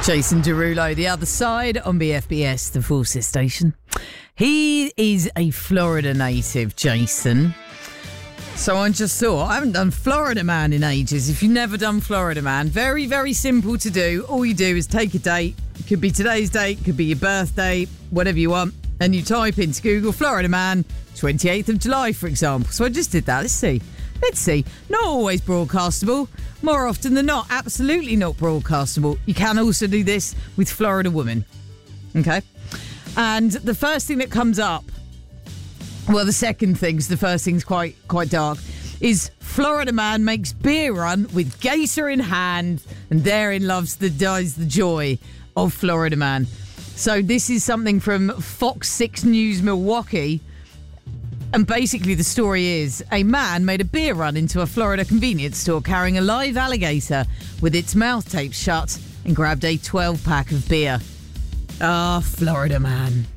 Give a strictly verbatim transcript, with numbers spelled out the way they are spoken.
Jason Derulo, The Other Side on B F B S, the Forces Station. He is a Florida native, Jason. So I just thought, I haven't done Florida Man in ages. If you've never done Florida Man, very, very simple to do. All you do is take a date. It could be today's date, could be your birthday, whatever you want. And you type into Google Florida Man, twenty-eighth of July, for example. So I just did that. Let's see. Let's see. Not always broadcastable. More often than not, absolutely not broadcastable. You can also do this with Florida Woman. Okay? And the first thing that comes up, well, the second thing, 'cause the first thing's quite quite dark, is Florida Man makes beer run with gator in hand, and therein loves the dies the joy of Florida Man. So this is something from Fox six News Milwaukee. And basically the story is, a man made a beer run into a Florida convenience store carrying a live alligator with its mouth taped shut and grabbed a twelve pack of beer. Ah, Florida Man.